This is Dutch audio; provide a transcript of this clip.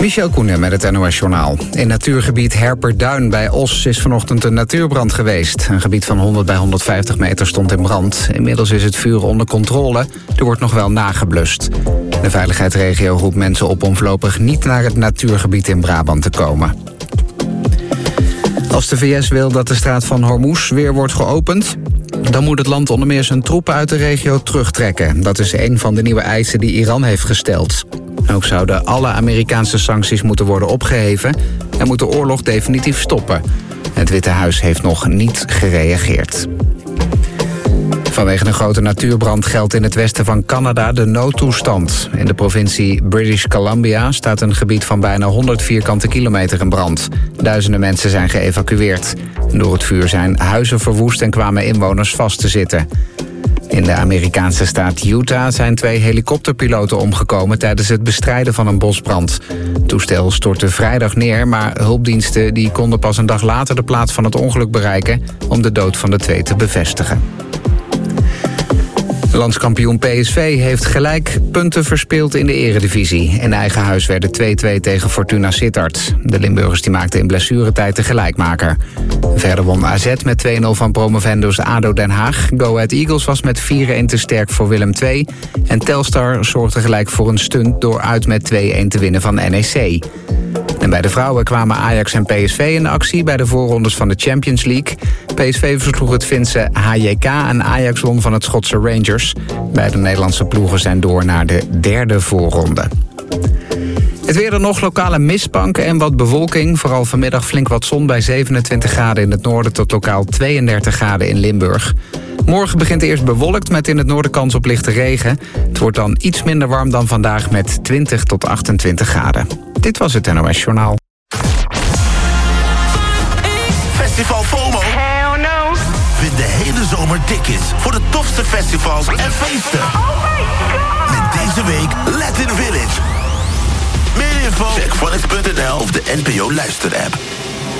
Michel Koenen met het NOS-journaal. In natuurgebied Herperduin bij Os is vanochtend een natuurbrand geweest. Een gebied van 100 bij 150 meter stond in brand. Inmiddels is het vuur onder controle. Er wordt nog wel nageblust. De veiligheidsregio roept mensen op om voorlopig niet naar het natuurgebied in Brabant te komen. Als de VS wil dat de straat van Hormuz weer wordt geopend, dan moet het land onder meer zijn troepen uit de regio terugtrekken. Dat is een van de nieuwe eisen die Iran heeft gesteld. Ook zouden alle Amerikaanse sancties moeten worden opgeheven en moet de oorlog definitief stoppen. Het Witte Huis heeft nog niet gereageerd. Vanwege een grote natuurbrand geldt in het westen van Canada de noodtoestand. In de provincie British Columbia staat een gebied van bijna 100 vierkante kilometer in brand. Duizenden mensen zijn geëvacueerd. Door het vuur zijn huizen verwoest en kwamen inwoners vast te zitten. In de Amerikaanse staat Utah zijn 2 helikopterpiloten omgekomen tijdens het bestrijden van een bosbrand. Het toestel stortte vrijdag neer, maar hulpdiensten die konden pas een dag later de plaats van het ongeluk bereiken om de dood van de 2 te bevestigen. Landskampioen PSV heeft gelijk punten verspeeld in de eredivisie. In eigen huis werden 2-2 tegen Fortuna Sittard. De Limburgers die maakten in blessuretijd de gelijkmaker. Verder won AZ met 2-0 van promovendus ADO Den Haag. Go Ahead Eagles was met 4-1 te sterk voor Willem II. En Telstar zorgde gelijk voor een stunt door uit met 2-1 te winnen van NEC. En bij de vrouwen kwamen Ajax en PSV in actie bij de voorrondes van de Champions League. PSV versloeg het Finse HJK en Ajax won van het Schotse Rangers. Beide Nederlandse ploegen zijn door naar de 3e voorronde. Het weer dan nog, lokale mistbanken en wat bewolking. Vooral vanmiddag flink wat zon bij 27 graden in het noorden tot lokaal 32 graden in Limburg. Morgen begint eerst bewolkt met in het noorden kans op lichte regen. Het wordt dan iets minder warm dan vandaag met 20 tot 28 graden. Dit was het NOS Journaal. Festival FOMO. Hell no. Win de hele zomer tickets voor de tofste festivals en feesten. Oh my god. Met deze week Latin Village. Meer info check phonics.nl of de NPO luisterapp.